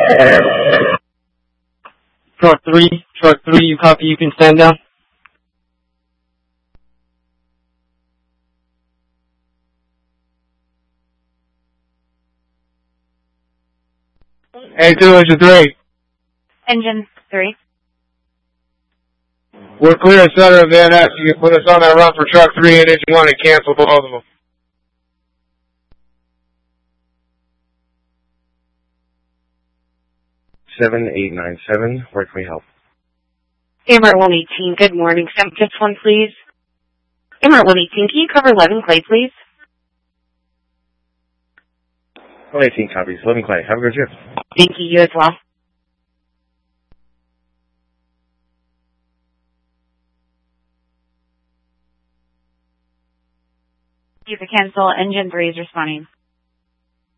Truck 3, you copy, you can stand down. Hey, 2, Engine 3. Engine 3. We're clear at center of Van Ness. You can put us on that run for truck 3 and engine 1 and cancel both of them. 7897, where can we help? Amart 118, good morning. Just one, please. Amart 118, can you cover 11 Clay, please? 118 copies, 11 Clay. Have a good trip. Thank you, you as well. You can cancel. Engine 3 is responding.